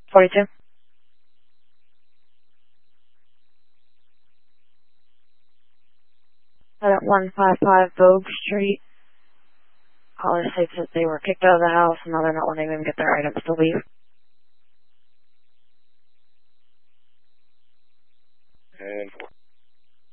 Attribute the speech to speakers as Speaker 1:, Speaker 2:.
Speaker 1: 42. At 155 Vogue Street. Caller states that they were kicked out of the house and now they're not letting them get their items to leave.